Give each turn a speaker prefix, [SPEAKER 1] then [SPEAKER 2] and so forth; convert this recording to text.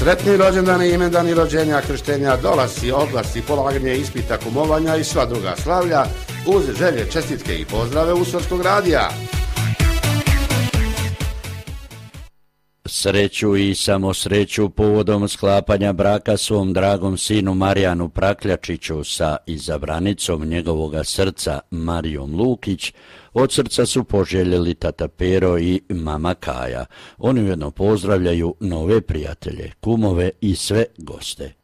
[SPEAKER 1] Sretni rođendani, imendani, rođenja, krštenja, dolasci, odlasci, polaganje ispita, kumovanja i sva druga slavlja uz želje, čestitke i pozdrave Usorskog radija.
[SPEAKER 2] Sreću i samo sreću povodom sklapanja braka svom dragom sinu Marijanu Prakljačiću sa izabranicom njegovoga srca Marijom Lukić, od srca su poželjeli tata Pero i mama Kaja. Oni ujedno pozdravljaju nove prijatelje, kumove i sve goste.